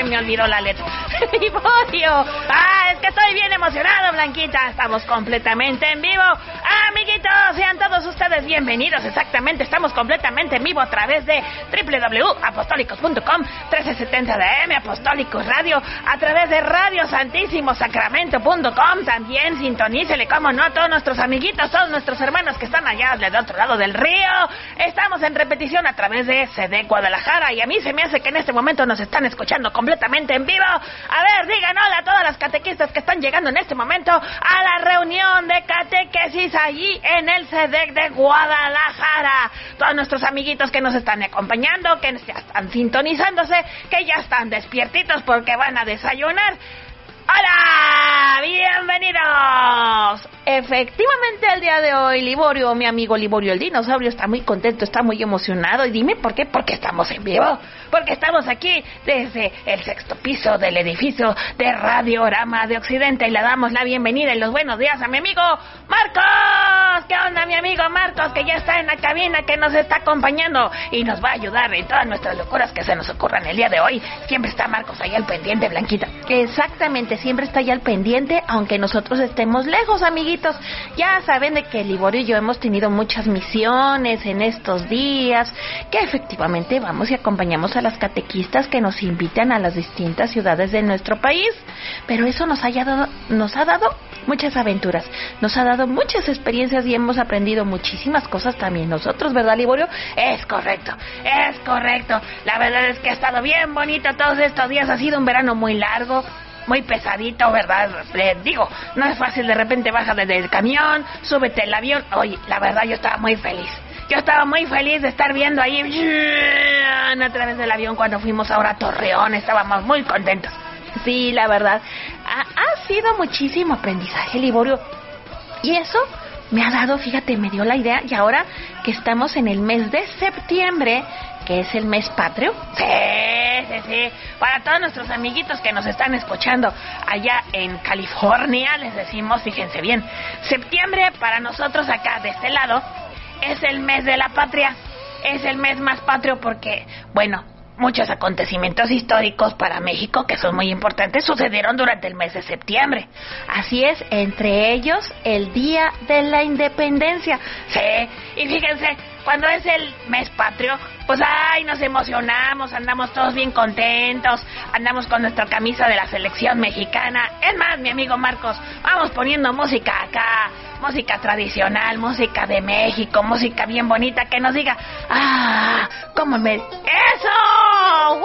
me olvidó la letra. Liborio. Es que estoy bien emocionado, Blanquita. Estamos completamente en vivo. Amiguitos, sean todos ustedes bienvenidos. Exactamente, estamos completamente en vivo a través de www.apostólicos.com, 1370 de AM, Apostólicos Radio, a través de Radio Santísimo Sacramento.com. También sintonícele, como no, todos nuestros amiguitos, todos nuestros hermanos que están allá del otro lado del río. Estamos en repetición a través de CD Guadalajara, y a mí se me hace que en este momento nos están escuchando completamente en vivo. A ver, digan hola a todas las catequistas que están llegando en este momento a la reunión de catequesis allí en el CEDEC de Guadalajara. Todos nuestros amiguitos que nos están acompañando, que ya están sintonizándose, que ya están despiertitos porque van a desayunar. ¡Hola! ¡Bienvenidos! Efectivamente, el día de hoy, Liborio, mi amigo Liborio el dinosaurio, está muy contento, está muy emocionado. Y dime por qué, porque estamos en vivo. Porque estamos aquí desde el 6º piso del edificio de Radiorama de Occidente. Y le damos la bienvenida y los buenos días a mi amigo Marcos. ¿Qué onda, mi amigo Marcos? Que ya está en la cabina, que nos está acompañando y nos va a ayudar en todas nuestras locuras que se nos ocurran el día de hoy. Siempre está Marcos ahí al pendiente, Blanquita. Exactamente, siempre está ahí al pendiente, aunque nosotros estemos lejos, amiguitos. Ya saben de que Liborio y yo hemos tenido muchas misiones en estos días, que efectivamente vamos y acompañamos a las catequistas que nos invitan a las distintas ciudades de nuestro país. Pero eso nos ha dado muchas aventuras, nos ha dado muchas experiencias y hemos aprendido muchísimas cosas también nosotros, ¿verdad, Liborio? Es correcto. La verdad es que ha estado bien bonito todos estos días. Ha sido un verano muy largo, muy pesadito, ¿verdad? Digo, no es fácil. De repente baja desde el camión, súbete al avión. Oye, la verdad yo estaba muy feliz. Yo estaba muy feliz de estar viendo ahí a través del avión cuando fuimos ahora a Torreón. Estábamos muy contentos. Sí, la verdad, ha sido muchísimo aprendizaje, Liborio. Y eso me ha dado, fíjate, me dio la idea. Y ahora que estamos en el mes de septiembre, que es el mes patrio. Sí. Para todos nuestros amiguitos que nos están escuchando allá en California, les decimos, fíjense bien, septiembre para nosotros acá de este lado es el mes de la patria. Es el mes más patrio porque, bueno, muchos acontecimientos históricos para México que son muy importantes sucedieron durante el mes de septiembre. Así es, entre ellos el Día de la Independencia. Sí, y fíjense, cuando es el mes patrio, pues nos emocionamos, andamos todos bien contentos, andamos con nuestra camisa de la selección mexicana. Es más, mi amigo Marcos, vamos poniendo música acá, música tradicional, música de México, música bien bonita que nos diga, ¡eso!